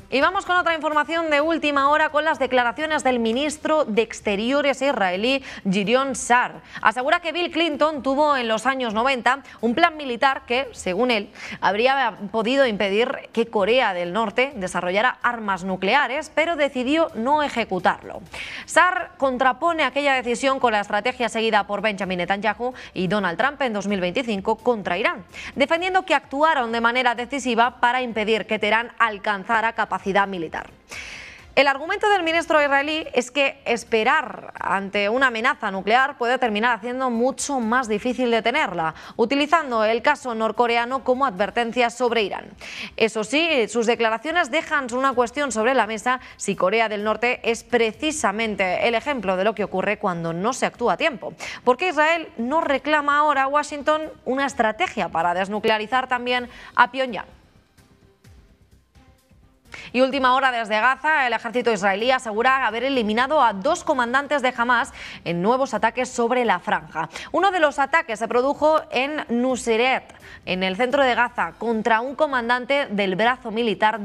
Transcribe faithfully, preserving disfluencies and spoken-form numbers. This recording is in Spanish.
Y vamos con otra información de última hora con las declaraciones del ministro de Exteriores israelí, Gideon Sa'ar. Asegura que Bill Clinton tuvo en los años noventa un plan militar que, según él, habría podido impedir que Corea del Norte desarrollara armas nucleares, pero decidió no ejecutarlo. Sa'ar contrapone aquella decisión con la estrategia seguida por Benjamin Netanyahu y Donald Trump en dos mil veinticinco contra Irán, defendiendo que actuaron de manera decisiva para impedir que Teherán alcanzara capacidad militar. El argumento del ministro israelí es que esperar ante una amenaza nuclear puede terminar haciendo mucho más difícil detenerla, utilizando el caso norcoreano como advertencia sobre Irán. Eso sí, sus declaraciones dejan una cuestión sobre la mesa si Corea del Norte es precisamente el ejemplo de lo que ocurre cuando no se actúa a tiempo. ¿Por qué Israel no reclama ahora a Washington una estrategia para desnuclearizar también a Pyongyang? Y última hora desde Gaza, el ejército israelí asegura haber eliminado a dos comandantes de Hamás en nuevos ataques sobre la franja. Uno de los ataques se produjo en Nuseirat, en el centro de Gaza, contra un comandante del brazo militar